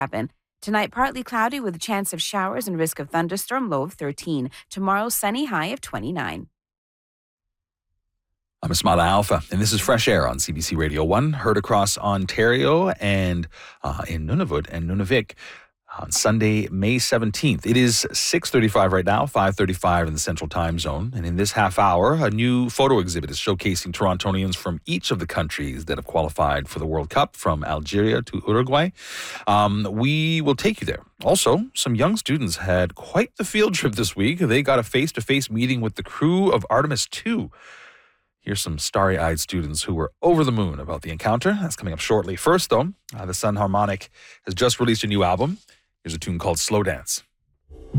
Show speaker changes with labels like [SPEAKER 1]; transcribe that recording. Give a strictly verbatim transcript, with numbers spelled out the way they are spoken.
[SPEAKER 1] seven. Tonight, partly cloudy with a chance of showers and risk of thunderstorm, low of thirteen. Tomorrow, sunny, high of twenty-nine.
[SPEAKER 2] I'm Ismaila Alfa, and this is Fresh Air on C B C Radio one, heard across Ontario and uh, in Nunavut and Nunavik on Sunday, May seventeenth. It is six thirty-five right now, five thirty-five in the Central Time Zone. And in this half hour, a new photo exhibit is showcasing Torontonians from each of the countries that have qualified for the World Cup, from Algeria to Uruguay. Um, we will take you there. Also, some young students had quite the field trip this week. They got a face-to-face meeting with the crew of Artemis two. Here's some starry-eyed students who were over the moon about the encounter. That's coming up shortly. First, though, uh, the Sun Harmonic has just released a new album. Here's a tune called Slow Dance.